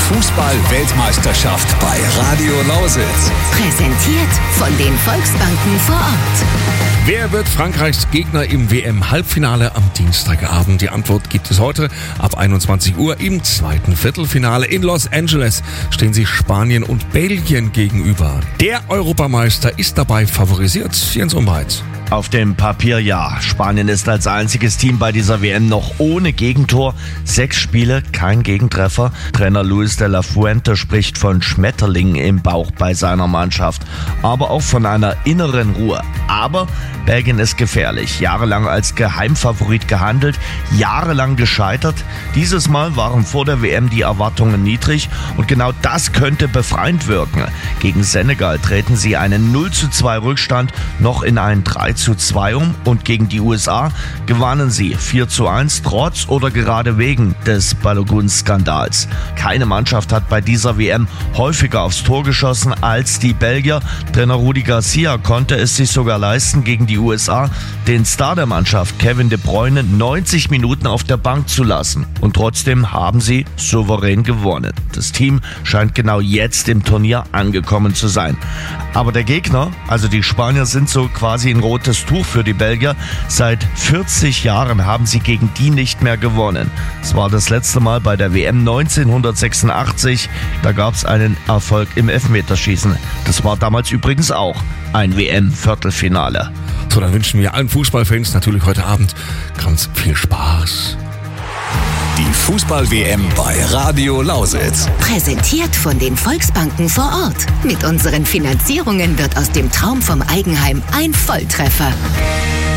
Fußball-Weltmeisterschaft bei Radio Lausitz. Präsentiert von den Volksbanken vor Ort. Wer wird Frankreichs Gegner im WM-Halbfinale am Dienstagabend? Die Antwort gibt es heute ab 21 Uhr im zweiten Viertelfinale. In Los Angeles stehen sich Spanien und Belgien gegenüber. Der Europameister ist dabei favorisiert. Jens Umbreit. Auf dem Papier ja. Spanien ist als einziges Team bei dieser WM noch ohne Gegentor. 6 Spiele, kein Gegentreffer. Trainer Luis de la Fuente spricht von Schmetterlingen im Bauch bei seiner Mannschaft. Aber auch von einer inneren Ruhe. Aber Belgien ist gefährlich. Jahrelang als Geheimfavorit gehandelt, jahrelang gescheitert. Dieses Mal waren vor der WM die Erwartungen niedrig und genau das könnte befreiend wirken. Gegen Senegal treten sie einen 0:2 Rückstand noch in einen 3:2 um und gegen die USA gewannen sie 4:1 trotz oder gerade wegen des Balogun-Skandals. Keine Mannschaft hat bei dieser WM häufiger aufs Tor geschossen als die Belgier. Trainer Rudi Garcia konnte es sich sogar leisten, gegen die USA den Star der Mannschaft Kevin De Bruyne 90 Minuten auf der Bank zu lassen. Und trotzdem haben sie souverän gewonnen. Das Team scheint genau jetzt im Turnier angekommen zu sein. Aber der Gegner, also die Spanier, sind so quasi ein rotes Tuch für die Belgier. Seit 40 Jahren haben sie gegen die nicht mehr gewonnen. Es war das letzte Mal bei der WM 1986. Da gab es einen Erfolg im Elfmeterschießen. Das war damals übrigens auch ein WM-Viertelfinale. So, dann wünschen wir allen Fußballfans natürlich heute Abend ganz viel Spaß. Die Fußball-WM bei Radio Lausitz. Präsentiert von den Volksbanken vor Ort. Mit unseren Finanzierungen wird aus dem Traum vom Eigenheim ein Volltreffer.